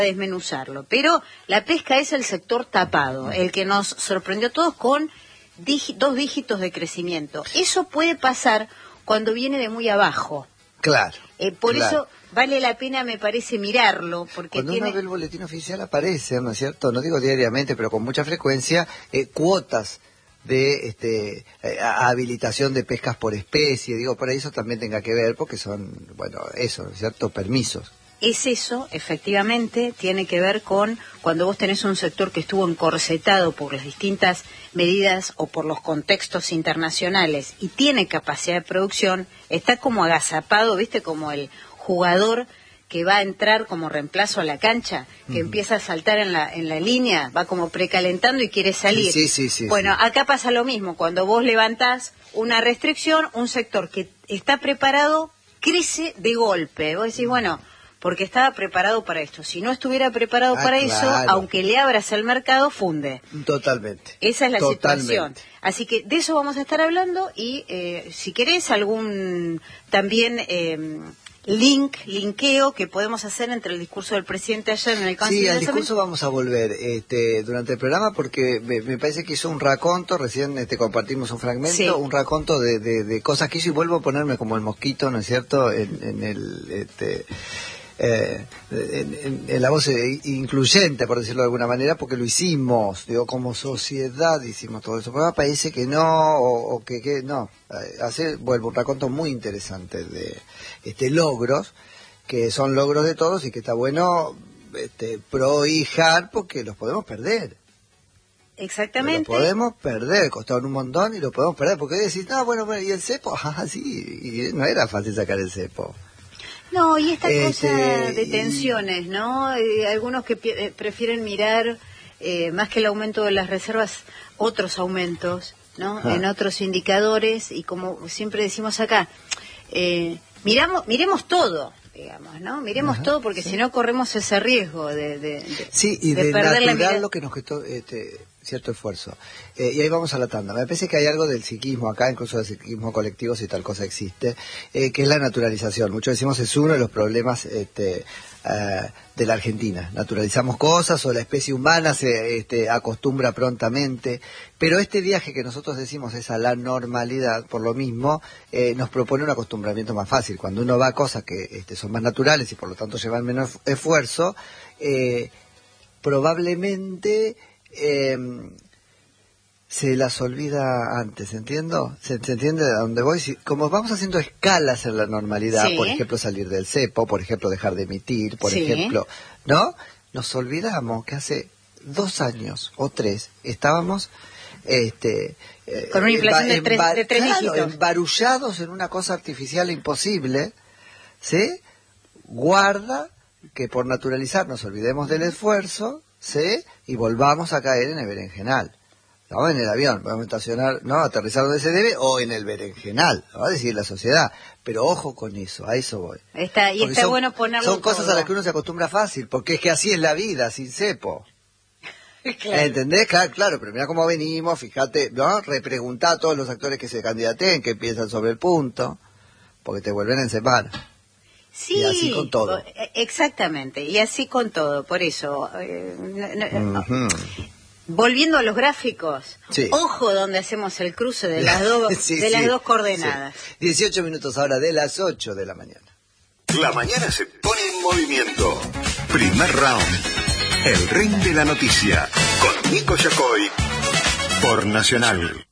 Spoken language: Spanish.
desmenuzarlo, pero la pesca es el sector tapado, el que nos sorprendió a todos con 2 dígitos de crecimiento. Eso puede pasar cuando viene de muy abajo. Claro. Por eso vale la pena, me parece, mirarlo, porque cuando uno ve el boletín oficial aparece, ¿no es cierto? No digo diariamente, pero con mucha frecuencia, cuotas de habilitación de pescas por especie. Digo, por ahí eso también tenga que ver, porque son, bueno, eso, ¿no es cierto? Permisos. Es eso, efectivamente, tiene que ver con cuando vos tenés un sector que estuvo encorsetado por las distintas medidas o por los contextos internacionales y tiene capacidad de producción, está como agazapado, ¿viste? Como el jugador que va a entrar como reemplazo a la cancha, que empieza a saltar en la línea, va como precalentando y quiere salir. Sí. Bueno, acá pasa lo mismo, cuando vos levantás una restricción, un sector que está preparado crece de golpe. Vos decís, bueno, porque estaba preparado para esto. Si no estuviera preparado para eso, aunque le abras el mercado, funde. Totalmente. Esa es la situación. Así que de eso vamos a estar hablando y si querés algún también linkeo que podemos hacer entre el discurso del presidente ayer en el Consejo. Sí, al discurso vamos a volver durante el programa porque me parece que hizo un raconto, recién compartimos un fragmento, un raconto de cosas que hizo y vuelvo a ponerme como el mosquito, ¿no es cierto?, en la voz incluyente, por decirlo de alguna manera, porque lo hicimos, digo, como sociedad hicimos todo eso, pero me parece que no, o que no, vuelvo un raconto muy interesante de logros, que son logros de todos y que está bueno prohijar porque los podemos perder. Exactamente. Lo podemos perder, costaron un montón y lo podemos perder, porque decís, no, bueno, ¿y el cepo? Ah, sí, y no era fácil sacar el cepo. No, y esta cosa de tensiones, ¿no? Algunos que prefieren mirar, más que el aumento de las reservas, otros aumentos, ¿no? En otros indicadores, y como siempre decimos acá, miremos todo, digamos, ¿no? Miremos todo, porque si no corremos ese riesgo de perder la mirada. Lo que nos costó cierto esfuerzo. Y ahí vamos a la tanda. Me parece que hay algo del psiquismo acá, incluso del psiquismo colectivo, si tal cosa existe, que es la naturalización. Muchos decimos es uno de los problemas de la Argentina. Naturalizamos cosas o la especie humana se acostumbra prontamente, pero este viaje que nosotros decimos es a la normalidad, por lo mismo, nos propone un acostumbramiento más fácil. Cuando uno va a cosas que son más naturales y por lo tanto llevan menos esfuerzo, probablemente se las olvida antes, ¿entiendo? ¿Se entiende a dónde voy? Como vamos haciendo escalas en la normalidad, por ejemplo, salir del cepo, por ejemplo, dejar de emitir, por ejemplo, ¿no? Nos olvidamos que hace 2 años o 3 estábamos con una inflación de 3 dígitos. Embarullados en una cosa artificial imposible, ¿sí? Guarda que por naturalizar nos olvidemos del esfuerzo, ¿sí? Y volvamos a caer en el berenjenal. ¿No? En el avión, vamos a estacionar, ¿no? Aterrizar donde se debe, o en el berenjenal, va a decir la sociedad. Pero ojo con eso, a eso voy. Está bueno ponerlo. Son cosas a las que uno se acostumbra fácil, porque es que así es la vida, sin cepo. Claro. ¿Entendés? Claro, pero mira cómo venimos, fíjate, ¿no? Repreguntá a todos los actores que se candidaten, que piensan sobre el punto, porque te vuelven a encepar. Sí, y así con todo. Exactamente, y así con todo, por eso. Volviendo a los gráficos, ojo donde hacemos el cruce de las dos coordenadas. 18 minutos ahora de las 8 de la mañana. La mañana se pone en movimiento. Primer round. El ring de la noticia. Con Nico Yacoy. Por Nacional.